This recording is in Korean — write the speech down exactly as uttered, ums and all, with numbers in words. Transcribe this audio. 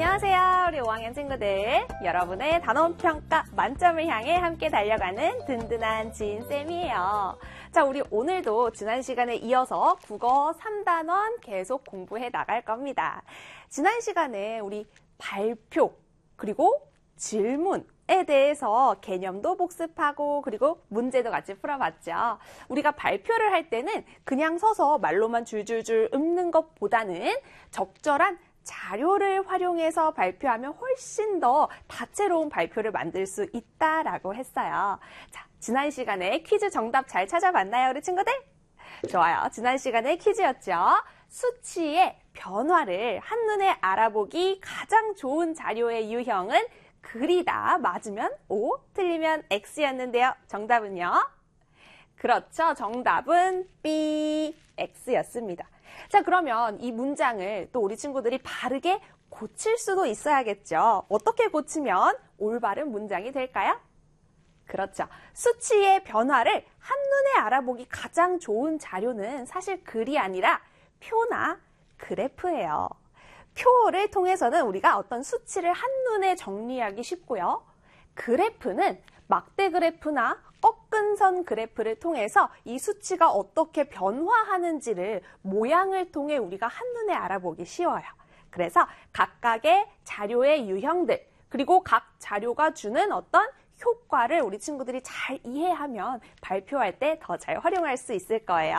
안녕하세요, 우리 오 학년 친구들. 여러분의 단원평가 만점을 향해 함께 달려가는 든든한 지인쌤이에요. 자, 우리 오늘도 지난 시간에 이어서 국어 삼 단원 계속 공부해 나갈 겁니다. 지난 시간에 우리 발표 그리고 질문에 대해서 개념도 복습하고 그리고 문제도 같이 풀어봤죠. 우리가 발표를 할 때는 그냥 서서 말로만 줄줄줄 읊는 것보다는 적절한 자료를 활용해서 발표하면 훨씬 더 다채로운 발표를 만들 수 있다라고 했어요. 자, 지난 시간에 퀴즈 정답 잘 찾아봤나요, 우리 친구들? 좋아요. 지난 시간에 퀴즈였죠. 수치의 변화를 한눈에 알아보기 가장 좋은 자료의 유형은 글이다. 맞으면 O, 틀리면 X였는데요. 정답은요? 그렇죠. 정답은 B, X였습니다. 자, 그러면 이 문장을 또 우리 친구들이 바르게 고칠 수도 있어야겠죠. 어떻게 고치면 올바른 문장이 될까요? 그렇죠. 수치의 변화를 한눈에 알아보기 가장 좋은 자료는 사실 글이 아니라 표나 그래프예요. 표를 통해서는 우리가 어떤 수치를 한눈에 정리하기 쉽고요. 그래프는 막대 그래프나 꺾은 선 그래프를 통해서 이 수치가 어떻게 변화하는지를 모양을 통해 우리가 한눈에 알아보기 쉬워요. 그래서 각각의 자료의 유형들 그리고 각 자료가 주는 어떤 효과를 우리 친구들이 잘 이해하면 발표할 때 더 잘 활용할 수 있을 거예요.